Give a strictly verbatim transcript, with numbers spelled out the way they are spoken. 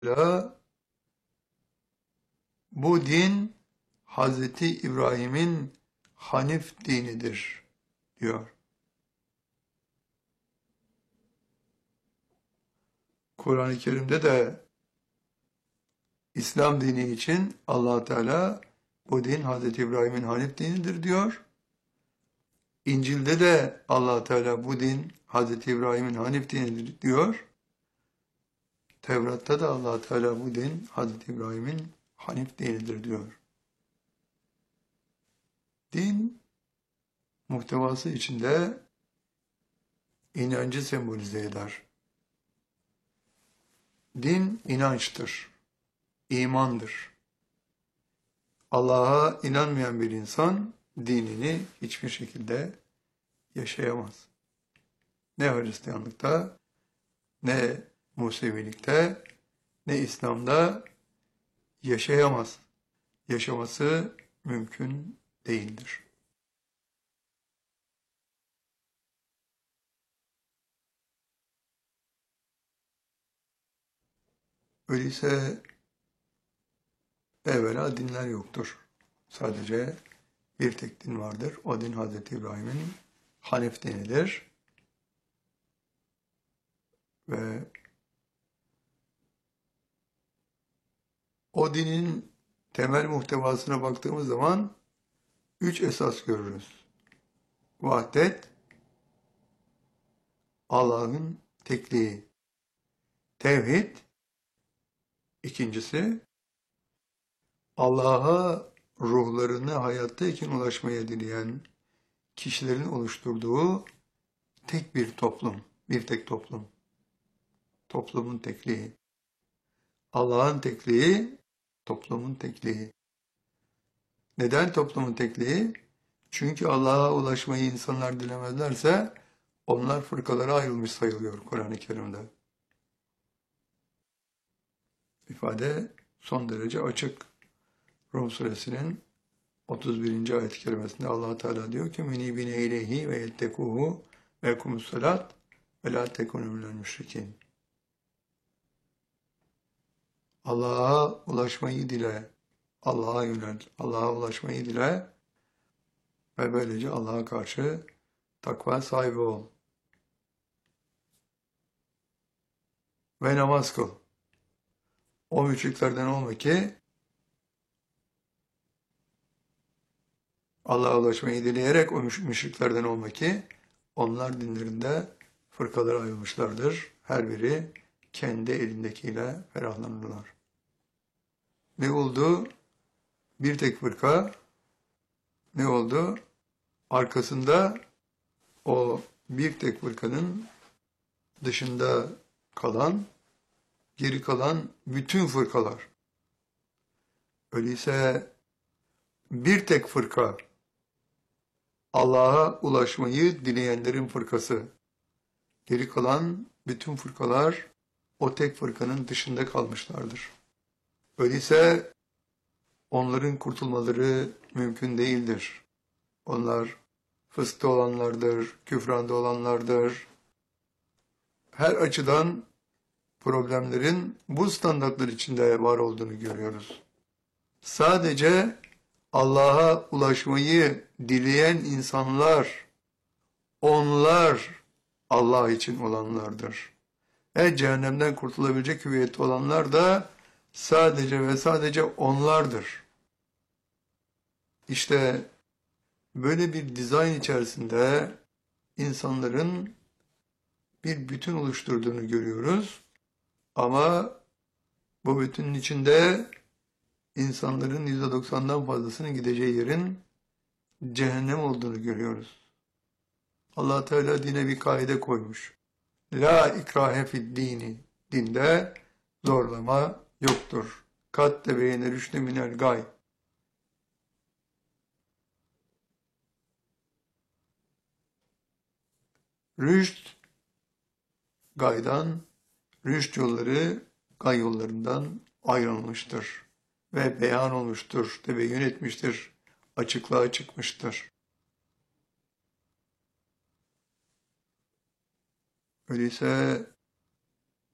Teala bu din Hazreti İbrahim'in Hanif dinidir diyor. Kur'an-ı Kerim'de de İslam dini için Allah Teala bu din Hazreti İbrahim'in Hanif dinidir diyor. İncil'de de Allah Teala bu din Hazreti İbrahim'in Hanif dinidir diyor. Tevrat'ta da Allah Teala bu din Hazreti İbrahim'in Hanif dinidir diyor. Din muhtevası içinde inancı sembolize eder. Din inançtır, imandır. Allah'a inanmayan bir insan dinini hiçbir şekilde yaşayamaz. Ne Hristiyanlıkta, ne Musevilikte, ne İslam'da yaşayamaz. Yaşaması mümkün değildir. Öyleyse evvela dinler yoktur. Sadece bir tek din vardır. O din Hazreti İbrahim'in Hanif dinidir. Ve o dinin temel muhtevasına baktığımız zaman üç esas görürüz. Vahdet, Allah'ın tekliği. Tevhid, ikincisi Allah'a ruhlarını hayattayken ulaşmaya dileyen kişilerin oluşturduğu tek bir toplum, bir tek toplum. Toplumun tekliği. Allah'ın tekliği, toplumun tekliği. Neden toplumun tekliği? Çünkü Allah'a ulaşmayı insanlar dilemezlerse onlar fırkalara ayrılmış sayılıyor Kur'an-ı Kerim'de. İfade son derece açık. Rum suresinin otuz birinci ayet-i kerimesinde Allah Teala diyor ki "Münibine ileyhi ve yettekuhu ve yekumus salat ve la tekunu minel müşrikin." Allah'a ulaşmayı dile, Allah'a yönel, Allah'a ulaşmayı dile ve böylece Allah'a karşı takva sahibi ol. Ve namaz kıl. O müşriklerden olma ki Allah'a ulaşmayı dileyerek o müşriklerden olma ki onlar dinlerinde fırkalara ayrılmışlardır. Her biri kendi elindekiyle ferahlanırlar. Ne oldu? Bir tek fırka ne oldu? Arkasında o bir tek fırkanın dışında kalan, geri kalan bütün fırkalar. Öyleyse bir tek fırka Allah'a ulaşmayı dileyenlerin fırkası. Geri kalan bütün fırkalar o tek fırkanın dışında kalmışlardır. Öyleyse onların kurtulmaları mümkün değildir. Onlar fıskta olanlardır, küfranda olanlardır. Her açıdan problemlerin bu standartlar içinde var olduğunu görüyoruz. Sadece Allah'a ulaşmayı dileyen insanlar, onlar Allah için olanlardır. Ve cehennemden kurtulabilecek hüviyette olanlar da sadece ve sadece onlardır. İşte böyle bir dizayn içerisinde insanların bir bütün oluşturduğunu görüyoruz. Ama bu bütünün içinde insanların yüzde doksandan fazlasının gideceği yerin cehennem olduğunu görüyoruz. Allah Teala dine bir kaide koymuş. La ikrahe fid dini. Dinde zorlama yoktur. Kat tebeyene rüşne minel gay. Rüşt gaydan, rüşt yolları gay yollarından ayrılmıştır ve beyan olmuştur, tebeyyün etmiştir, açıklığa çıkmıştır. Öyleyse